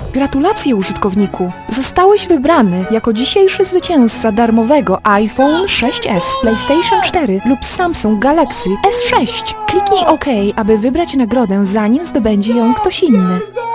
Gratulacje, użytkowniku! Zostałeś wybrany jako dzisiejszy zwycięzca darmowego iPhone 6s, PlayStation 4 lub Samsung Galaxy S6. Kliknij OK, aby wybrać nagrodę, zanim zdobędzie ją ktoś inny.